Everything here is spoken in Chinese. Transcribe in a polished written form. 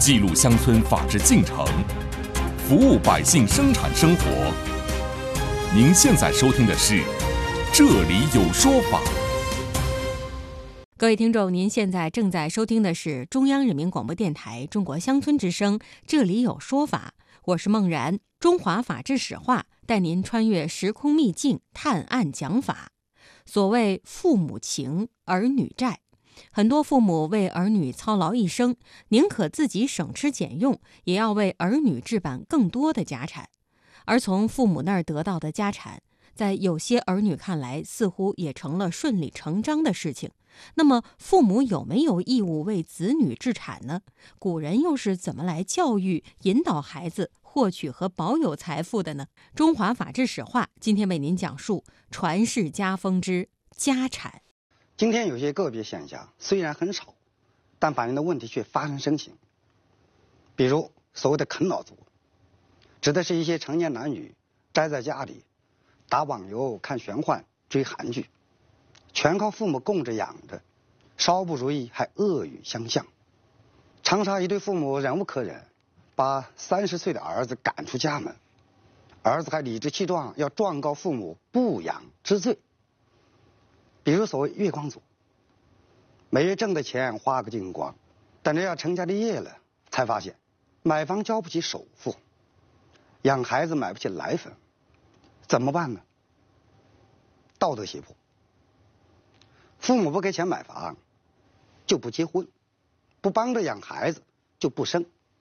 记录乡村法治进程，服务百姓生产生活。您现在收听的是《这里有说法》。 各位听众，您现在正在收听的是中央人民广播电台中国乡村之声《这里有说法》，我是孟然。中华法治史话带您穿越时空秘境，探案讲法。所谓父母情，儿女债。很多父母为儿女操劳一生，宁可自己省吃俭用，也要为儿女置办更多的家产。而从父母那儿得到的家产，在有些儿女看来，似乎也成了顺理成章的事情。那么，父母有没有义务为子女置产呢？古人又是怎么来教育、引导孩子获取和保有财富的呢？中华法治史话今天为您讲述传世家风之家产。 今天有些个别现象虽然很少，但反映的问题却发生生形。比如所谓的啃老族，指的是一些成年男女宅在家里打网游、看玄幻、追韩剧，全靠父母供着养着，稍不如意还恶语相向。长沙一对父母忍无可忍，把30岁的儿子赶出家门，儿子还理直气壮要状告父母不养之罪。比如所谓月光族，每月挣的钱花个精光，等着要成家立业了，才发现买房交不起首付，养孩子买不起奶粉，怎么办呢？道德胁迫，父母不给钱买房，就不结婚，不帮着养孩子就不生。